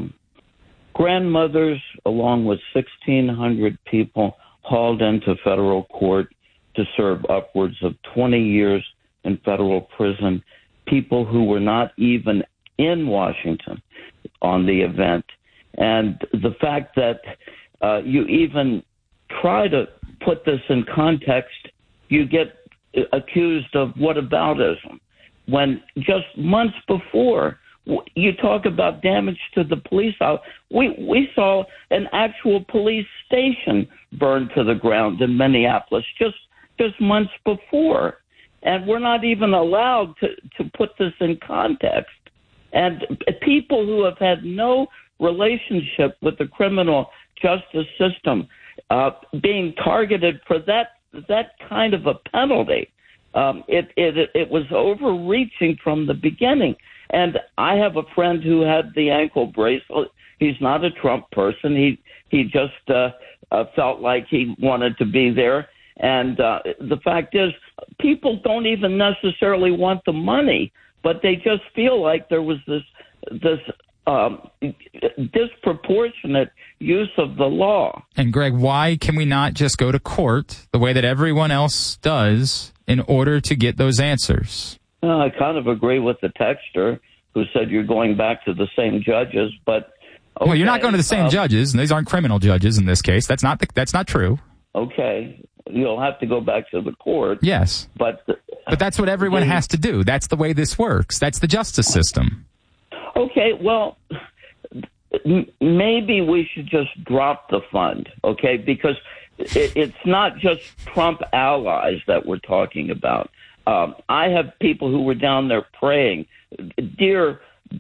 Grandmothers, along with 1,600 people, hauled into federal court to serve upwards of 20 years in federal prison. People who were not even in Washington on the event. And the fact that you even try to put this in context, you get accused of whataboutism. When just months before, you talk about damage to the police house. We saw an actual police station burned to the ground in Minneapolis just months before. And we're not even allowed to put this in context. And people who have had no relationship with the criminal justice system being targeted for that kind of a penalty, it was overreaching from the beginning. And I have a friend who had the ankle bracelet. He's not a Trump person. He just felt like he wanted to be there. And the fact is, people don't even necessarily want the money, but they just feel like there was this disproportionate use of the law. And Greg, why can we not just go to court the way that everyone else does in order to get those answers? I kind of agree with the texter who said you're going back to the same judges, but okay. Well, you're not going to the same judges, and these aren't criminal judges in this case. That's not true. Okay, you'll have to go back to the court. Yes, but that's what everyone has to do. That's the way this works. That's the justice system. Okay, well, maybe we should just drop the fund, okay? Because it's not just Trump allies that we're talking about. I have people who were down there praying, dear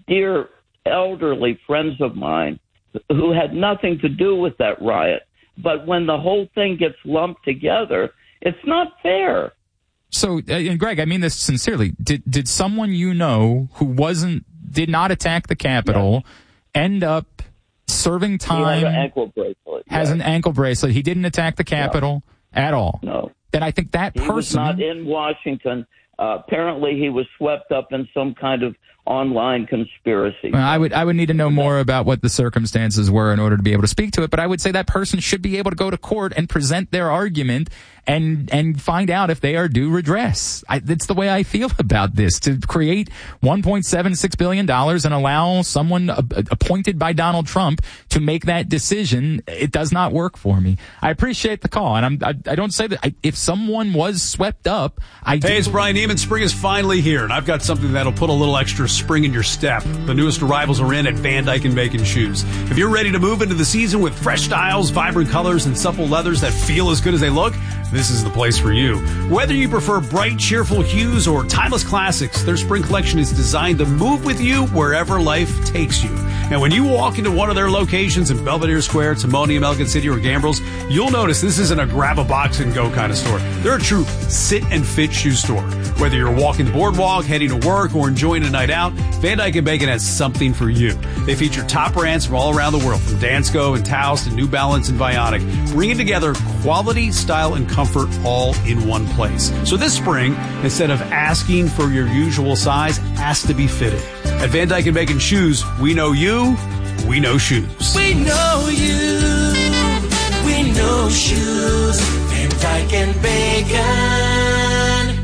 elderly friends of mine who had nothing to do with that riot. But when the whole thing gets lumped together, it's not fair. So, and Greg, I mean this sincerely. Did someone you know who did not attack the Capitol end up serving time? He has an ankle bracelet. Has an ankle bracelet. He didn't attack the Capitol at all. No. Then I think that person... He was not in Washington. Apparently, he was swept up in some kind of online conspiracy. Well, I would need to know more about what the circumstances were in order to be able to speak to it, but I would say that person should be able to go to court and present their argument and find out if they are due redress. That's the way I feel about this. To create $1.76 billion and allow someone appointed by Donald Trump to make that decision, it does not work for me. I appreciate the call, and I don't say that if someone was swept up, Hey, it's Brian Neiman. Spring is finally here, and I've got something that'll put a little extra spring in your step. The newest arrivals are in at Van Dyke & Bacon Shoes. If you're ready to move into the season with fresh styles, vibrant colors, and supple leathers that feel as good as they look, this is the place for you. Whether you prefer bright, cheerful hues or timeless classics, their spring collection is designed to move with you wherever life takes you. And when you walk into one of their locations in Belvedere Square, Timonium, Elgin City, or Gambrills, you'll notice this isn't a grab a box and go kind of store. They're a true sit and fit shoe store. Whether you're walking the boardwalk, heading to work, or enjoying a night out, Van Dyke & Bacon has something for you. They feature top brands from all around the world, from Dansko and Taos to New Balance and Vionic, bringing together quality, style, and comfort all in one place. So this spring, instead of asking for your usual size, ask to be fitted. At Van Dyke & Bacon Shoes, we know you, we know shoes. We know you, we know shoes. Van Dyke & Bacon.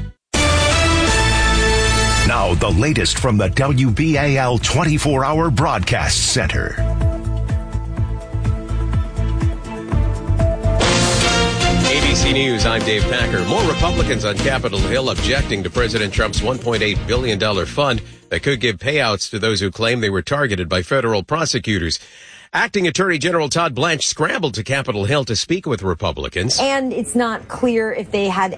Now, the latest from the WBAL 24-hour broadcast center. ABC News, I'm Dave Packer. More Republicans on Capitol Hill objecting to President Trump's $1.8 billion fund that could give payouts to those who claim they were targeted by federal prosecutors. Acting Attorney General Todd Blanche scrambled to Capitol Hill to speak with Republicans. And it's not clear if they had